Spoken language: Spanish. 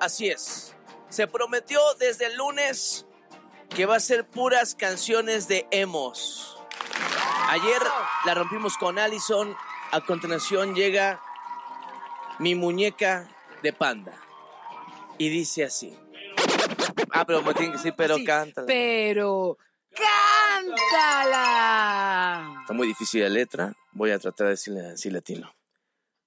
Así es. Se prometió desde el lunes que va a ser puras canciones de emos. Ayer la rompimos con Allison. A continuación llega Mi Muñeca de Panda. Y dice así. Pero me tiene que decir, pero Sí, cántala. Pero cántala. Está muy difícil la letra. Voy a tratar de decirle así latino.